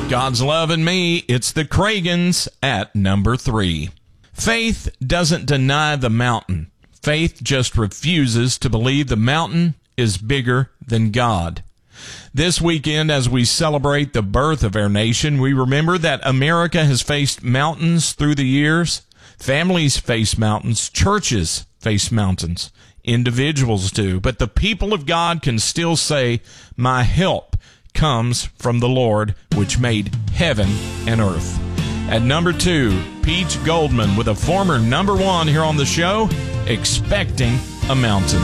God's Love and Me, it's the Cragans at number 3. Faith doesn't deny the mountain. Faith just refuses to believe the mountain is bigger than God. This weekend, as we celebrate the birth of our nation, we remember that America has faced mountains through the years. Families face mountains. Churches face mountains. Individuals do. But the people of God can still say, my help comes from the Lord, which made heaven and earth. At number 2, Peach Goldman with a former number 1 here on the show, Expecting a Mountain.